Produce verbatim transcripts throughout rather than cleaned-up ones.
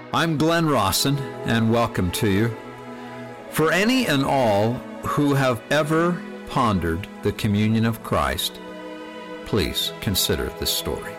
I'm Glenn Rawson, and welcome to you. For any and all who have ever pondered the communion of Christ, please consider this story.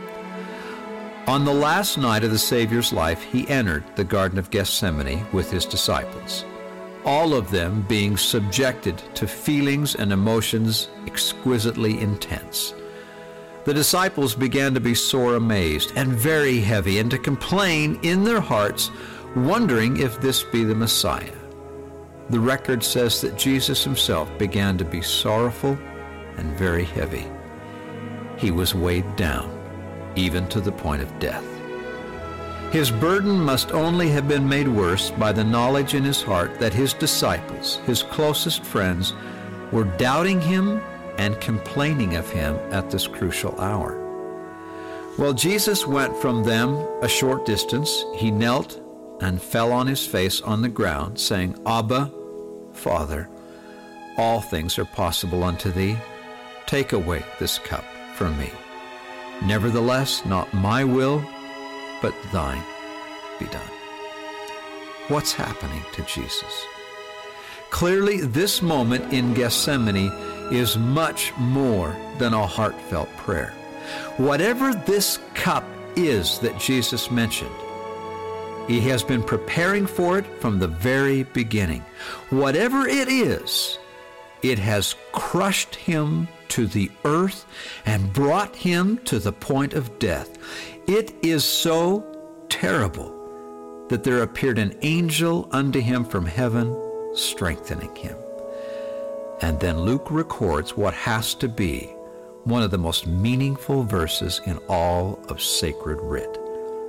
On the last night of the Savior's life, he entered the Garden of Gethsemane with his disciples, all of them being subjected to feelings and emotions exquisitely intense. The disciples began to be sore amazed and very heavy, and to complain in their hearts, wondering if this be the Messiah. The record says that Jesus himself began to be sorrowful and very heavy. He was weighed down, even to the point of death. His burden must only have been made worse by the knowledge in his heart that his disciples, his closest friends, were doubting him and complaining of him at this crucial hour. Well, Jesus went from them a short distance. He knelt and fell on his face on the ground, saying, Abba, Father, all things are possible unto thee. Take away this cup from me. Nevertheless, not my will, but thine be done. What's happening to Jesus? Clearly, this moment in Gethsemane is much more than a heartfelt prayer. Whatever this cup is that Jesus mentioned, he has been preparing for it from the very beginning. Whatever it is, it has crushed him to the earth and brought him to the point of death. It is so terrible that there appeared an angel unto him from heaven, strengthening him. And then Luke records what has to be one of the most meaningful verses in all of sacred writ.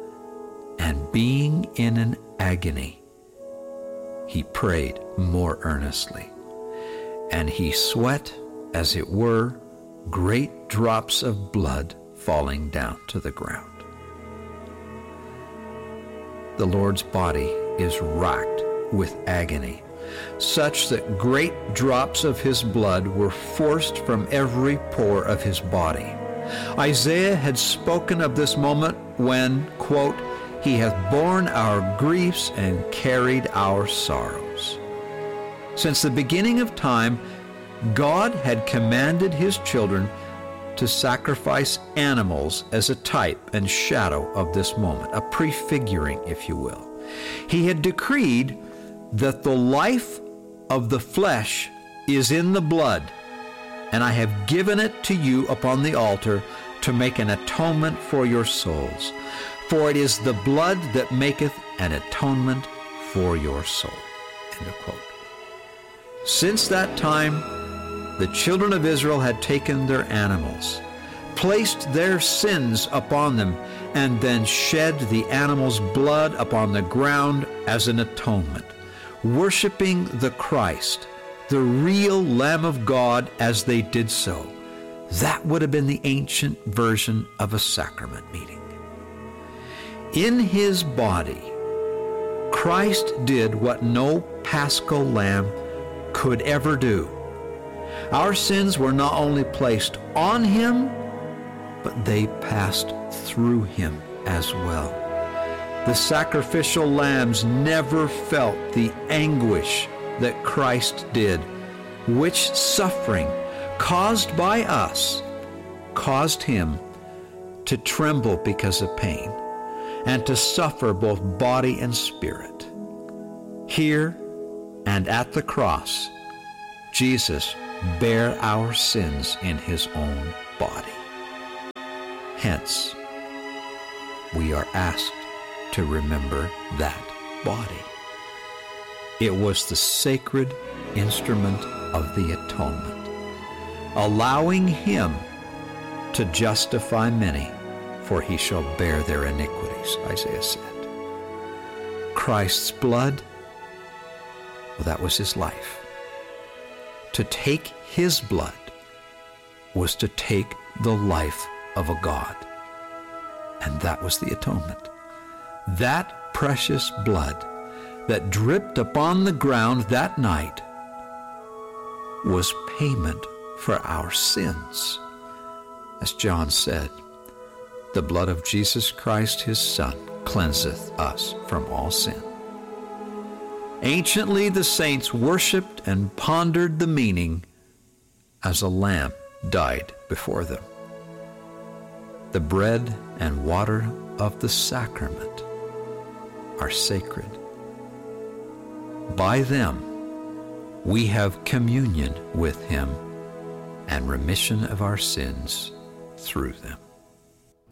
And being in an agony, he prayed more earnestly, and he sweat, as it were, great drops of blood falling down to the ground. The Lord's body is racked with agony, such that great drops of his blood were forced from every pore of his body. Isaiah had spoken of this moment when, quote, he hath borne our griefs and carried our sorrows. Since the beginning of time, God had commanded his children to sacrifice animals as a type and shadow of this moment, a prefiguring, if you will. He had decreed that the life of the flesh is in the blood, and I have given it to you upon the altar to make an atonement for your souls. For it is the blood that maketh an atonement for your soul. End of quote. Since that time, the children of Israel had taken their animals, placed their sins upon them, and then shed the animal's blood upon the ground as an atonement, worshiping the Christ, the real Lamb of God, as they did so. That would have been the ancient version of a sacrament meeting. In his body, Christ did what no paschal lamb could ever do. Our sins were not only placed on him, but they passed through him as well. The sacrificial lambs never felt the anguish that Christ did, which suffering caused by us caused him to tremble because of pain and to suffer both body and spirit. Here and at the cross, Jesus bare our sins in his own body. Hence, we are asked to remember that body. It was the sacred instrument of the atonement, allowing him to justify many, for he shall bear their iniquities, Isaiah said. Christ's blood, well, that was his life. To take his blood was to take the life of a God. And that was the atonement. That precious blood that dripped upon the ground that night was payment for our sins. As John said, the blood of Jesus Christ, his Son, cleanseth us from all sin. Anciently the saints worshipped and pondered the meaning as a lamp died before them. The bread and water of the sacrament are sacred. By them we have communion with him and remission of our sins through them.